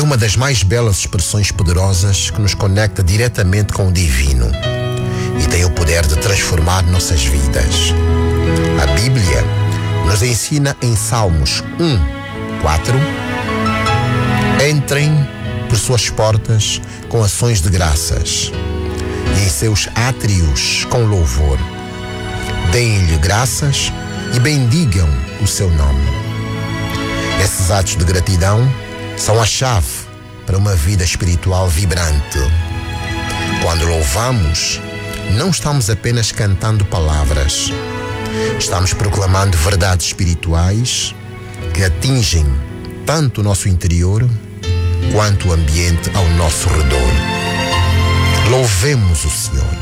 uma das mais belas expressões poderosas que nos conecta diretamente com o divino e tem o poder de transformar nossas vidas. A Bíblia nos ensina em Salmos 1:4: entrem por suas portas com ações de graças e em seus átrios com louvor. Deem-lhe graças e bendigam o seu nome. Esses atos de gratidão são a chave para uma vida espiritual vibrante. Quando louvamos, não estamos apenas cantando palavras, estamos proclamando verdades espirituais que atingem tanto o nosso interior quanto o ambiente ao nosso redor. Louvemos o Senhor.